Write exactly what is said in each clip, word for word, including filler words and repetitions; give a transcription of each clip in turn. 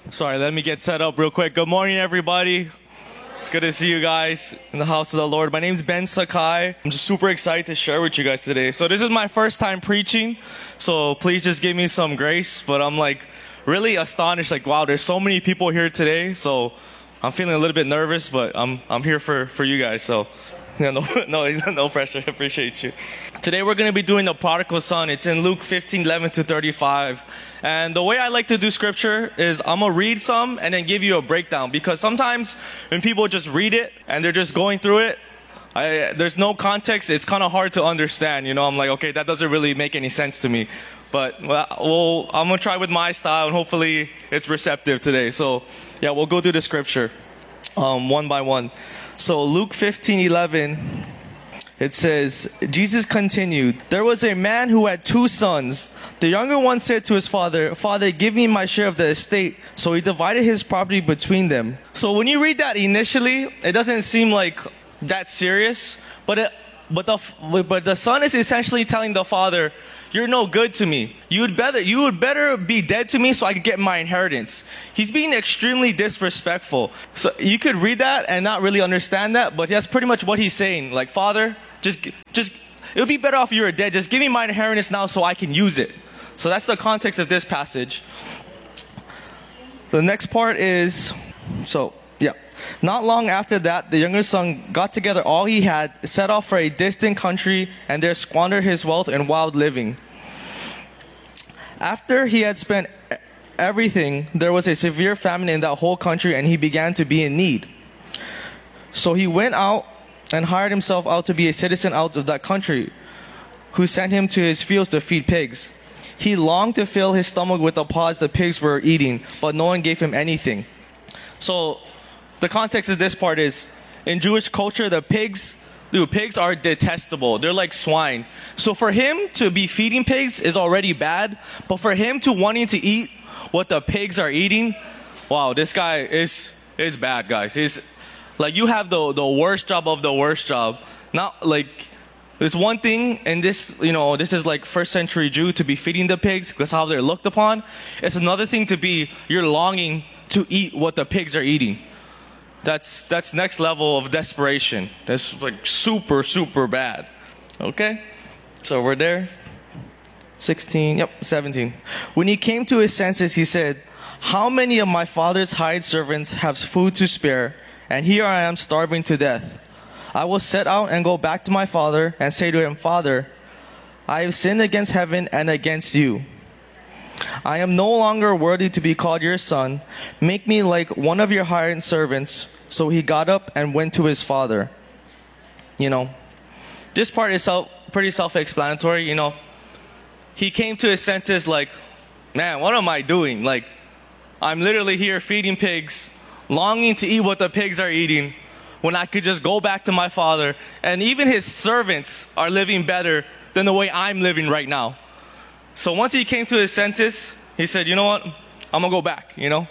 Sorry, let me get set up real quick. Good morning, everybody. It's good to see you guys in the house of the Lord. My name is Ben Sakai. I'm just super excited to share with you guys today. So this is my first time preaching, so please just give me some grace. But I'm like really astonished, like wow, there's so many people here today. So I'm feeling a little bit nervous, but I'm I'm here for, for you guys. So yeah, no, no, no pressure. I appreciate you. Today we're going to be doing the prodigal son. It's in Luke fifteen, eleven to thirty-five. And the way I like to do scripture is I'm going to read some and then give you a breakdown. Because sometimes when people just read it and they're just going through it, I, there's no context. It's kind of hard to understand. You know, I'm like, okay, that doesn't really make any sense to me. But well, well I'm going to try with my style and hopefully it's receptive today. So yeah, we'll go through the scripture um, one by one. So Luke fifteen, eleven. It says, Jesus continued, "There was a man who had two sons. The younger one said to his father, 'Father, give me my share of the estate.' So he divided his property between them." So when you read that initially, it doesn't seem like that serious. But it, but the but the son is essentially telling the father, "You're no good to me. You would better you would better be dead to me so I could get my inheritance." He's being extremely disrespectful. So you could read that and not really understand that, but that's pretty much what he's saying. Like, Father, Just, just, it would be better off you were dead. Just give me my inheritance now so I can use it. So that's the context of this passage. The next part is, so, yeah. Not long after that, the younger son got together all he had, set off for a distant country, and there squandered his wealth in wild living. After he had spent everything, there was a severe famine in that whole country, and he began to be in need. So he went out and hired himself out to be a citizen out of that country, who sent him to his fields to feed pigs. He longed to fill his stomach with the pods the pigs were eating, but no one gave him anything. So the context of this part is, in Jewish culture, the pigs, dude, pigs are detestable. They're like swine. So for him to be feeding pigs is already bad, but for him to wanting to eat what the pigs are eating, wow, this guy is is bad, guys. He's Like, you have the the worst job of the worst job. Not like, there's one thing, and this, you know, this is like first century Jew to be feeding the pigs, because how they're looked upon. It's another thing to be, you're longing to eat what the pigs are eating. That's, that's next level of desperation. That's like super, super bad. Okay? So we're there. sixteen, yep, seventeen. When he came to his senses, he said, "How many of my father's hired servants have food to spare? And here I am starving to death. I will set out and go back to my father and say to him, 'Father, I have sinned against heaven and against you. I am no longer worthy to be called your son. Make me like one of your hired servants.' So he got up and went to his father." You know, this part is self, pretty self-explanatory. You know, he came to his senses like, man, what am I doing? Like, I'm literally here feeding pigs, longing to eat what the pigs are eating, when I could just go back to my father, and even his servants are living better than the way I'm living right now. So once he came to his senses, he said, you know what, I'm gonna go back, you know.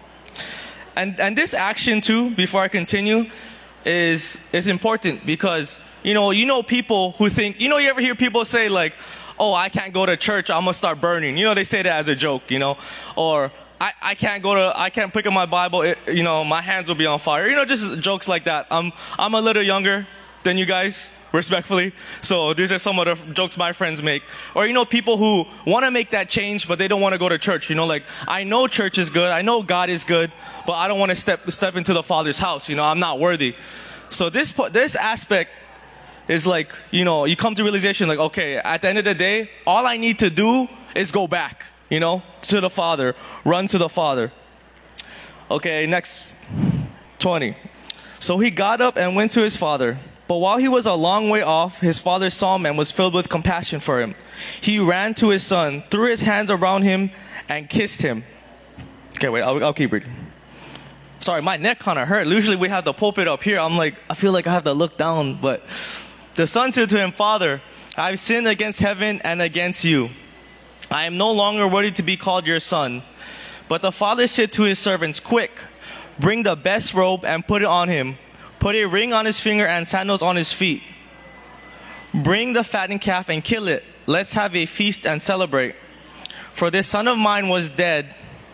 And and this action too, before I continue, is is important, because you know you know people who think, you know you ever hear people say like, oh, I can't go to church, I'm gonna start burning. You know, they say that as a joke, you know, or I, I can't go to, I can't pick up my Bible, it, you know, my hands will be on fire. You know, just jokes like that. I'm, I'm a little younger than you guys, respectfully. So these are some of the jokes my friends make. Or, you know, people who want to make that change, but they don't want to go to church. You know, like, I know church is good. I know God is good, but I don't want to step, step into the Father's house. You know, I'm not worthy. So this, this aspect is like, you know, you come to realization like, okay, at the end of the day, all I need to do is go back. You know, to the Father, run to the Father. Okay, next, twenty. So he got up and went to his father. But while he was a long way off, his father saw him and was filled with compassion for him. He ran to his son, threw his hands around him, and kissed him. Okay, wait, I'll, I'll keep reading. Sorry, my neck kind of hurt. Usually we have the pulpit up here. I'm like, I feel like I have to look down. But the son said to him, "Father, I've sinned against heaven and against you. I am no longer worthy to be called your son." But the father said to his servants, "Quick, bring the best robe and put it on him. Put a ring on his finger and sandals on his feet. Bring the fattened calf and kill it. Let's have a feast and celebrate. For this son of mine was dead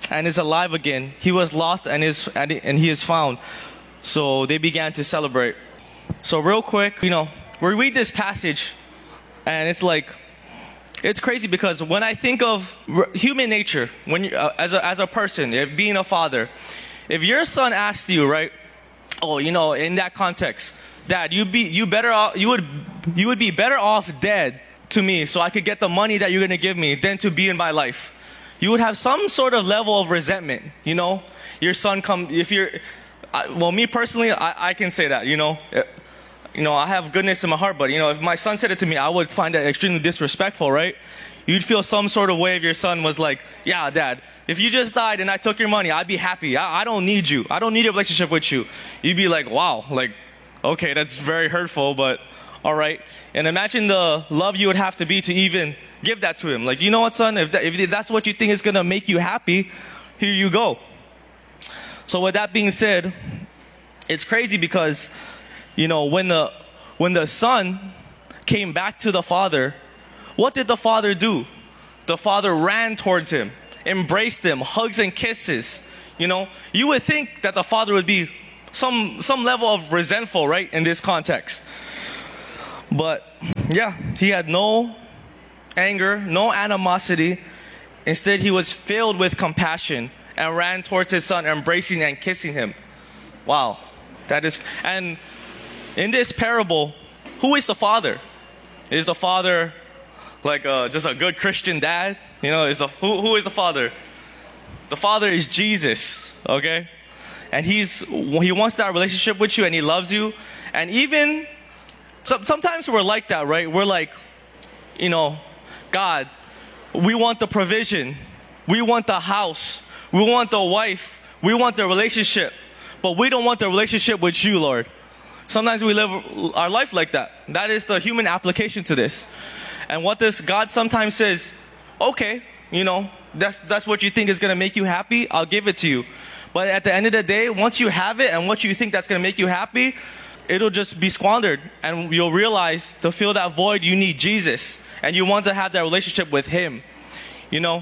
and is alive again. He was lost and is and he is found. So they began to celebrate. So real quick, you know, we read this passage, and it's like, it's crazy because when I think of human nature, when you, uh, as a as a person, if being a father, if your son asked you, right, oh, you know, in that context, Dad, you'd be you better off, you would you would be better off dead to me, so I could get the money that you're gonna give me, than to be in my life. You would have some sort of level of resentment, you know. Your son come if you're, I, well, me personally, I, I can say that, you know. You know, I have goodness in my heart, but, you know, if my son said it to me, I would find that extremely disrespectful, right? You'd feel some sort of way if your son was like, yeah, Dad, if you just died and I took your money, I'd be happy. I, I don't need you. I don't need a relationship with you. You'd be like, wow, like, okay, that's very hurtful, but all right. And imagine the love you would have to be to even give that to him. Like, you know what, son, if, that, if that's what you think is going to make you happy, here you go. So with that being said, it's crazy because, you know, when the when the son came back to the father, what did the father do? The father ran towards him, embraced him, hugs and kisses. You know, you would think that the father would be some some level of resentful, right, in this context. But yeah, he had no anger, no animosity. Instead, he was filled with compassion and ran towards his son, embracing and kissing him. Wow, that is, and in this parable, who is the father? Is the father like uh, just a good Christian dad? You know, is the who, who is the father? The father is Jesus, okay? And he's he wants that relationship with you, and he loves you. And even so, sometimes we're like that, right? We're like, you know, God, we want the provision, we want the house, we want the wife, we want the relationship, but we don't want the relationship with you, Lord. Sometimes we live our life like that. That is the human application to this. And what this God sometimes says, okay, you know, that's that's what you think is going to make you happy, I'll give it to you. But at the end of the day, once you have it and what you think that's going to make you happy, it'll just be squandered. And you'll realize to fill that void, you need Jesus. And you want to have that relationship with him, you know.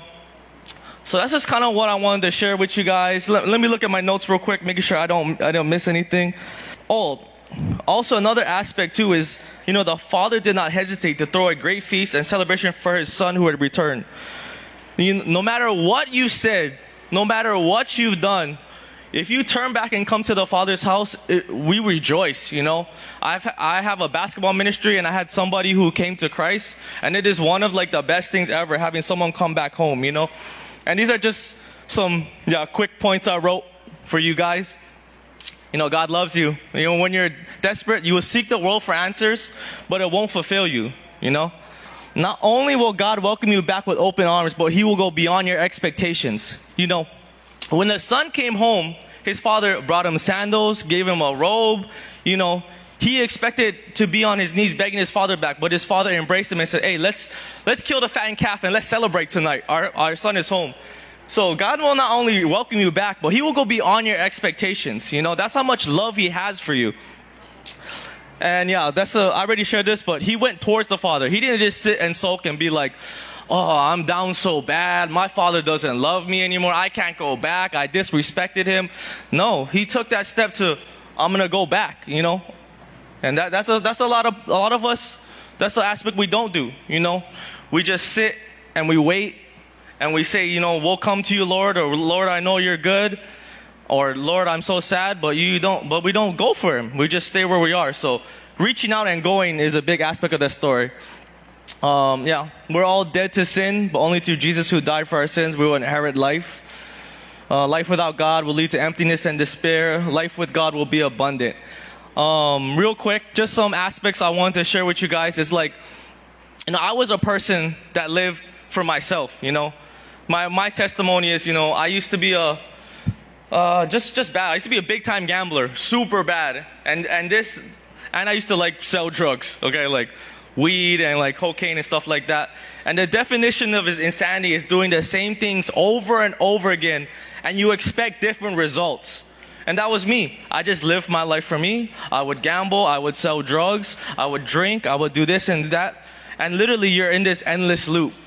So that's just kind of what I wanted to share with you guys. Let, let me look at my notes real quick, making sure I don't I don't miss anything. Oh, also another aspect too is, you know, the father did not hesitate to throw a great feast and celebration for his son who had returned. You, no matter what you said, no matter what you've done, if you turn back and come to the Father's house, it, we rejoice, you know. I've, I have a basketball ministry, and I had somebody who came to Christ, and it is one of like the best things ever, having someone come back home, you know. And these are just some yeah quick points I wrote for you guys. You know, God loves you. You know, when you're desperate, you will seek the world for answers, but it won't fulfill you, you know. Not only will God welcome you back with open arms, but he will go beyond your expectations. You know, when the son came home, his father brought him sandals, gave him a robe. You know, he expected to be on his knees begging his father back, but his father embraced him and said, hey, let's let's kill the fattened calf and let's celebrate tonight. Our, our son is home. So God will not only welcome you back, but he will go beyond your expectations. You know, that's how much love he has for you. And yeah, that's a, I already shared this, but he went towards the father. He didn't just sit and sulk and be like, oh, I'm down so bad. My father doesn't love me anymore. I can't go back. I disrespected him. No, he took that step to, I'm going to go back, you know. And that, that's, a, that's a lot of, a lot of us, that's the aspect we don't do, you know. We just sit and we wait and we say, you know, we'll come to you, Lord, or Lord, I know you're good. Or Lord, I'm so sad, but you don't, but we don't go for him. We just stay where we are. So reaching out and going is a big aspect of that story. Um, yeah, we're all dead to sin, but only through Jesus who died for our sins, we will inherit life. Uh, life without God will lead to emptiness and despair. Life with God will be abundant. Um, real quick, just some aspects I wanted to share with you guys. Is like, you know, I was a person that lived for myself, you know. My, my testimony is, you know, I used to be a, Uh, just, just bad. I used to be a big-time gambler, super bad, and and this, and I used to like sell drugs, okay, like weed and like cocaine and stuff like that. And the definition of his insanity is doing the same things over and over again, and you expect different results. And that was me. I just lived my life for me. I would gamble, I would sell drugs, I would drink, I would do this and that, and literally you're in this endless loop.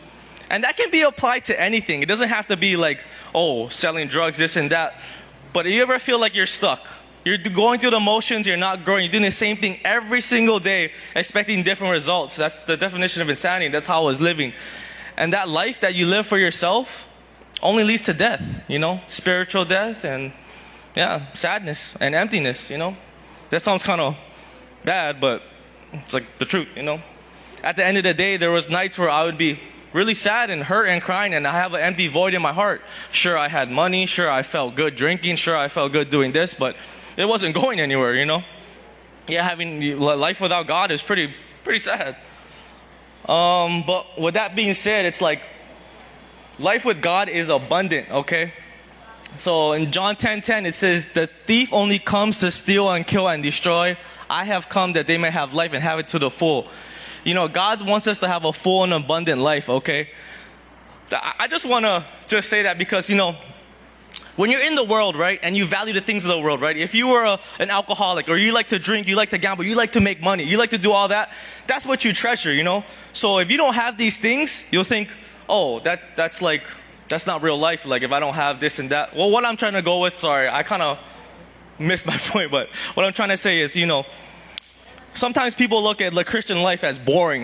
And that can be applied to anything. It doesn't have to be like, oh, selling drugs, this and that. But do you ever feel like you're stuck? You're going through the motions, you're not growing, you're doing the same thing every single day, expecting different results. That's the definition of insanity. That's how I was living. And that life that you live for yourself only leads to death, you know, spiritual death and, yeah, sadness and emptiness, you know. That sounds kind of bad, but it's like the truth, you know. At the end of the day, there was nights where I would be really sad and hurt and crying, and I have an empty void in my heart. Sure, I had money. Sure, I felt good drinking. Sure, I felt good doing this, but it wasn't going anywhere, you know. Yeah, having life without God is pretty, pretty sad. Um, but with that being said, it's like life with God is abundant, okay? So in John ten ten, it says, the thief only comes to steal and kill and destroy. I have come that they may have life and have it to the full. You know, God wants us to have a full and abundant life, okay? I just want to just say that because, you know, when you're in the world, right, and you value the things of the world, right, if you were a, an alcoholic or you like to drink, you like to gamble, you like to make money, you like to do all that, that's what you treasure, you know? So if you don't have these things, you'll think, oh, that's, that's like, that's not real life, like if I don't have this and that. Well, what I'm trying to go with, sorry, I kind of missed my point, but what I'm trying to say is, you know, sometimes people look at the Christian life as boring.